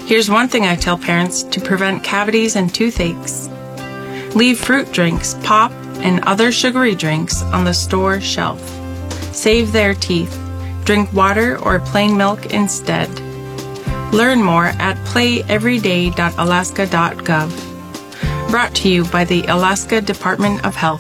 Here's one thing I tell parents to prevent cavities and toothaches. Leave fruit drinks, pop, and other sugary drinks on the store shelf. Save their teeth. Drink water or plain milk instead. Learn more at playeveryday.alaska.gov. Brought to you by the Alaska Department of Health.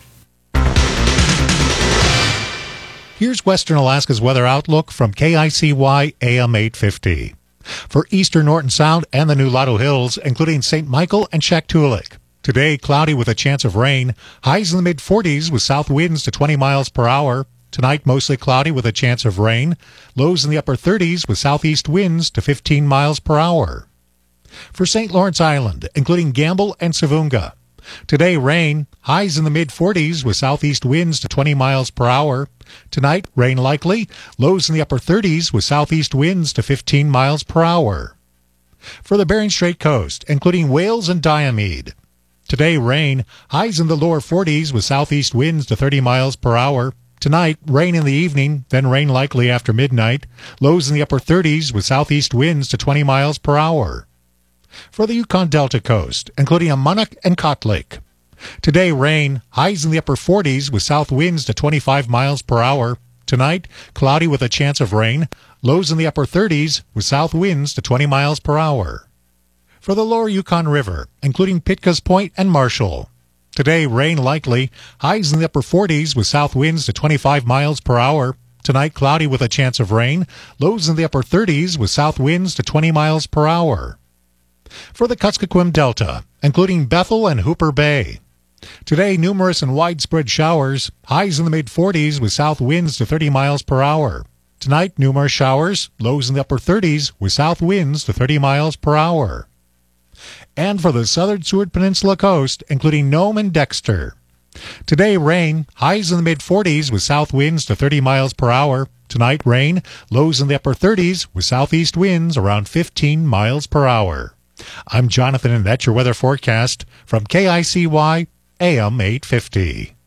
Here's Western Alaska's weather outlook from KICY AM 850. For eastern Norton Sound and the New Lotto Hills, including St. Michael and Shaktoolik. Today, cloudy with a chance of rain. Highs in the mid-40s with south winds to 20 miles per hour. Tonight, mostly cloudy with a chance of rain. Lows in the upper 30s with southeast winds to 15 miles per hour. For St. Lawrence Island, including Gamble and Savunga. Today, rain. Highs in the mid-40s with southeast winds to 20 miles per hour. Tonight, rain likely. Lows in the upper 30s with southeast winds to 15 miles per hour. For the Bering Strait coast, including Wales and Diomede. Today, rain. Highs in the lower 40s with southeast winds to 30 miles per hour. Tonight, rain in the evening, then rain likely after midnight. Lows in the upper 30s with southeast winds to 20 miles per hour. For the Yukon Delta coast, including Amunuk and Kot Lake. Today, rain. Highs in the upper 40s with south winds to 25 miles per hour. Tonight, cloudy with a chance of rain. Lows in the upper 30s with south winds to 20 miles per hour. For the lower Yukon River, including Pitka's Point and Marshall. Today, rain likely. Highs in the upper 40s with south winds to 25 miles per hour. Tonight, cloudy with a chance of rain. Lows in the upper 30s with south winds to 20 miles per hour. For the Kuskokwim Delta, including Bethel and Hooper Bay. Today, numerous and widespread showers. Highs in the mid-40s with south winds to 30 miles per hour. Tonight, numerous showers. Lows in the upper 30s with south winds to 30 miles per hour. And for the southern Seward Peninsula coast, including Nome and Dexter. Today, rain. Highs in the mid-40s with south winds to 30 miles per hour. Tonight, rain. Lows in the upper 30s with southeast winds around 15 miles per hour. I'm Jonathan, and that's your weather forecast from KICY AM 850.